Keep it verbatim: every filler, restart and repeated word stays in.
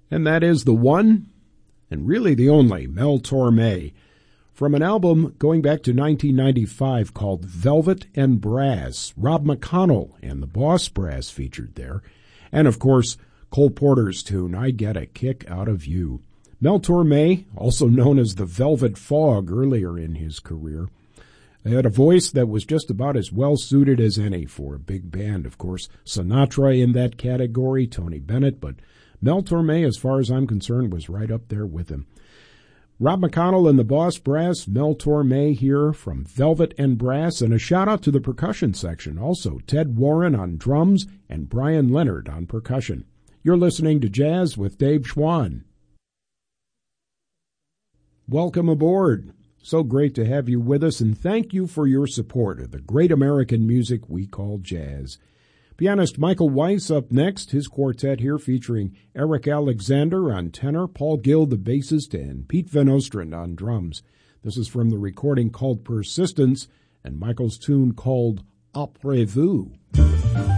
And that is the one, and really the only, Mel Torme, from an album going back to nineteen ninety-five called Velvet and Brass. Rob McConnell and the Boss Brass featured there. And, of course, Cole Porter's tune, I Get a Kick Out of You. Mel Torme, also known as the Velvet Fog earlier in his career, had a voice that was just about as well-suited as any for a big band. Of course, Sinatra in that category, Tony Bennett, but Mel Torme, as far as I'm concerned, was right up there with him. Rob McConnell and the Boss Brass, Mel Torme here from Velvet and Brass, and a shout-out to the percussion section. Also, Ted Warren on drums and Brian Leonard on percussion. You're listening to Jazz with Dave Schwann. Welcome aboard. So great to have you with us, and thank you for your support of the great American music we call jazz. Pianist Michael Weiss up next, his quartet here featuring Eric Alexander on tenor, Paul Gill the bassist, and Pete Van Ostrand on drums. This is from the recording called Persistence, and Michael's tune called Après Vous.